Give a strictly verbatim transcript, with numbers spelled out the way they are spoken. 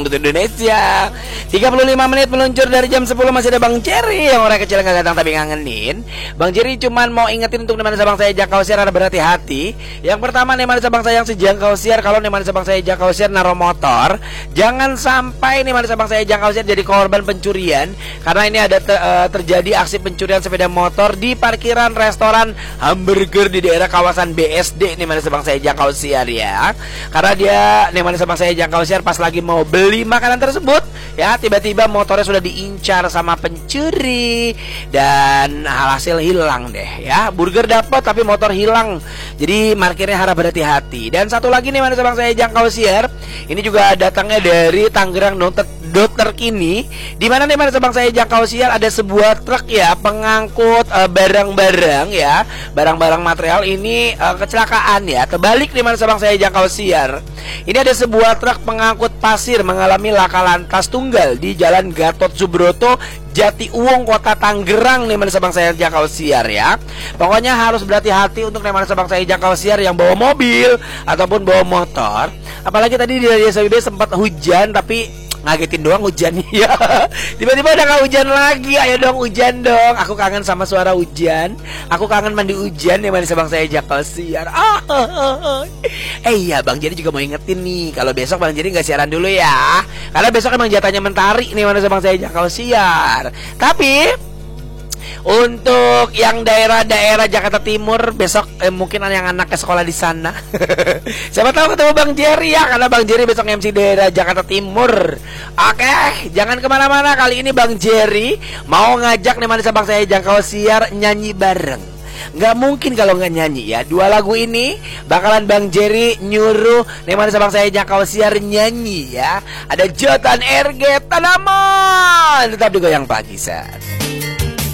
untuk Indonesia. Tiga puluh lima menit meluncur dari jam sepuluh. Masih ada Bang Jerry yang orang kecil gak datang tapi ngangenin. Bang Jerry cuman mau ingetin untuk neman sabang saya jangkau siar ada berhati-hati. Yang pertama, neman sabang saya yang sejangkau siar, kalau neman sabang saya jangkau siar naruh motor, jangan sampai neman sabang saya jangkau siar jadi korban pencurian. Karena ini ada ter, uh, terjadi aksi pencurian sepeda motor di parkiran restoran hamburger di daerah kawasan B S D neman sabang saya jangkau siar ya. Karena dia neman sabang saya jangkau siar pas lagi mau beli makanan tersebut ya, tiba-tiba motornya sudah diincar sama pencuri dan hasil hilang deh ya. Burger dapat tapi motor hilang. Jadi parkirnya harap berhati-hati. Dan satu lagi nih mana sabang saya jangkau siar, ini juga datangnya dari Tangerang Dokter Dokter Kini, di mana nih mana sabang saya jangkau siar ada sebuah truk ya pengangkut uh, barang-barang ya, barang-barang material ini uh, kecelakaan ya. Terbalik nih mana sabang saya jangkau siar. Ini ada sebuah truk pengangkut pasir mengalami laka lantas tunggal di Jalan Gatot Subroto, Jati Uwung, Kota Tangerang nih mana sabang saya jangkau siar ya. Pokoknya harus berhati-hati untuk nih mana sabang saya jangkau siar yang bawa mobil ataupun bawa motor. Apalagi tadi di Desa B B sempat hujan tapi ngagetin doang hujannya ya. Tiba-tiba udah gak hujan lagi. Ayo dong hujan dong. Aku kangen sama suara hujan. Aku kangen mandi hujan ya mana sabang saya jangkau siar. Ah, eh iya Bang Jerry juga mau ingetin nih, kalau besok Bang Jerry gak siaran dulu ya, karena besok emang jatahnya Mentari nih mana sabang saya jangkau siar. Tapi untuk yang daerah-daerah Jakarta Timur besok eh, mungkin ada yang anaknya sekolah di sana. Siapa tahu ketemu Bang Jerry ya, karena Bang Jerry besok M C daerah Jakarta Timur. Oke, jangan kemana-mana. Kali ini Bang Jerry mau ngajak nih mana sabang saya jangkau siar nyanyi bareng. Nggak mungkin kalau nggak nyanyi ya. Dua lagu ini bakalan Bang Jerry nyuruh nih mana sabang saya jangkau siar nyanyi ya. Ada Jotan R G Tanaman. Tetap digoyang pagi saat